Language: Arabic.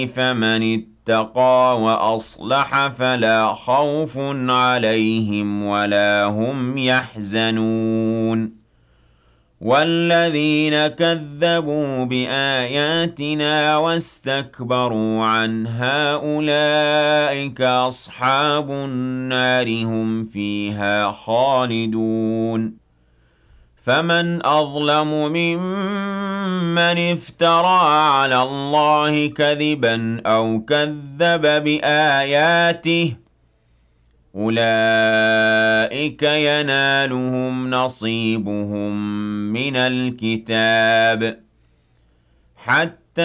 فمن اتقى وأصلح فلا خوف عليهم ولا هم يحزنون والذين كذبوا بآياتنا واستكبروا عنها أولئك أصحاب النار هم فيها خالدون فمن أظلم ممن افترى على الله كذبا أو كذب بآياته أولئك ينالهم نصيبهم من الكتاب حتى